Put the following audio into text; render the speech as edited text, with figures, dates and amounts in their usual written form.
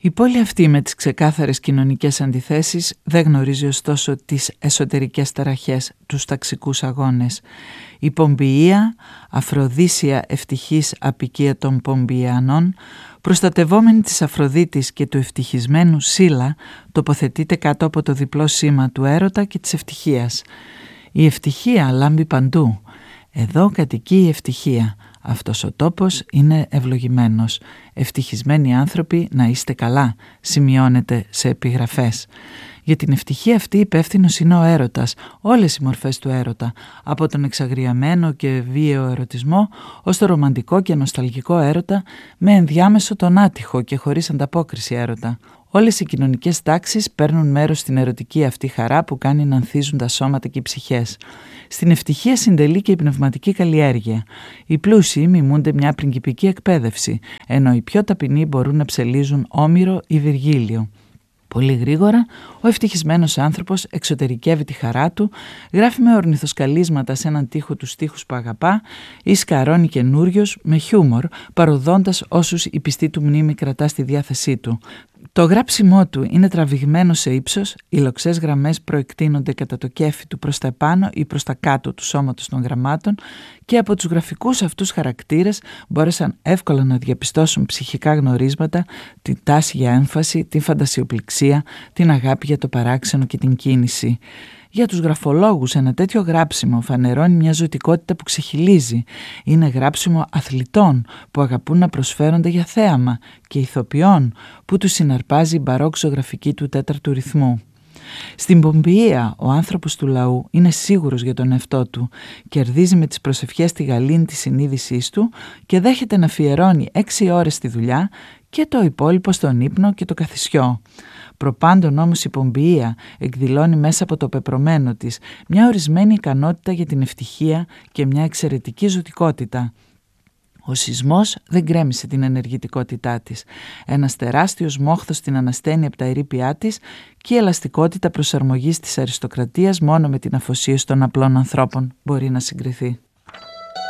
Η πόλη αυτή με τις ξεκάθαρες κοινωνικές αντιθέσεις δεν γνωρίζει ωστόσο τις εσωτερικές ταραχές, τους ταξικούς αγώνες. Η Πομπιεία, Αφροδίσια ευτυχής απικία των Πομπιεανών, προστατευόμενη της Αφροδίτης και του ευτυχισμένου Σύλλα, τοποθετείται κάτω από το διπλό σήμα του έρωτα και της ευτυχίας. Η ευτυχία λάμπει παντού. Εδώ κατοικεί η ευτυχία. Αυτός ο τόπος είναι ευλογημένος. Ευτυχισμένοι άνθρωποι να είστε καλά, σημειώνεται σε επιγραφές. Για την ευτυχία αυτή υπεύθυνος είναι ο έρωτας, όλες οι μορφές του έρωτα, από τον εξαγριαμένο και βίαιο ερωτισμό ως το ρομαντικό και νοσταλγικό έρωτα, με ενδιάμεσο τον άτυχο και χωρίς ανταπόκριση έρωτα. Όλες οι κοινωνικές τάξεις παίρνουν μέρος στην ερωτική αυτή χαρά που κάνει να ανθίζουν τα σώματα και οι ψυχές. Στην ευτυχία συντελεί και η πνευματική καλλιέργεια. Οι πλούσιοι μιμούνται μια πριγκιπική εκπαίδευση, ενώ οι πιο ταπεινοί μπορούν να ψελίζουν Όμηρο ή Βυργίλιο. Πολύ γρήγορα, ο ευτυχισμένος άνθρωπος εξωτερικεύει τη χαρά του, γράφει με ορνηθοσκαλίσματα σε έναν τοίχο τους στίχους που αγαπά ή σκαρώνει καινούριος με χιούμορ, παροδώντας όσους η πιστή του μνήμη κρατά στη διάθεσή του. Το γράψιμό του είναι τραβηγμένο σε ύψος, οι λοξές γραμμές προεκτείνονται κατά το κέφι του προς τα επάνω ή προς τα κάτω του σώματος των γραμμάτων και από τους γραφικούς αυτούς χαρακτήρες μπόρεσαν εύκολα να διαπιστώσουν ψυχικά γνωρίσματα, την τάση για έμφαση, την φαντασιοπληξία, την αγάπη για το παράξενο και την κίνηση. Για τους γραφολόγους ένα τέτοιο γράψιμο φανερώνει μια ζωτικότητα που ξεχυλίζει. Είναι γράψιμο αθλητών που αγαπούν να προσφέρονται για θέαμα και ηθοποιών που τους συναρπάζει η μπαρόκ ζωγραφική του τέταρτου ρυθμού. Στην Πομπιεία ο άνθρωπος του λαού είναι σίγουρος για τον εαυτό του, κερδίζει με τις προσευχές τη γαλήνη της συνείδησής του και δέχεται να αφιερώνει 6 ώρες στη δουλειά και το υπόλοιπο στον ύπνο και το καθισιό. Προπάντων όμως η Πομπιεία εκδηλώνει μέσα από το πεπρωμένο της μια ορισμένη ικανότητα για την ευτυχία και μια εξαιρετική ζωτικότητα. Ο σεισμός δεν γκρέμισε την ενεργητικότητά της. Ένας τεράστιος μόχθος την ανασταίνει από τα ερείπια της και η ελαστικότητα προσαρμογής της αριστοκρατίας μόνο με την αφοσίωση των απλών ανθρώπων μπορεί να συγκριθεί.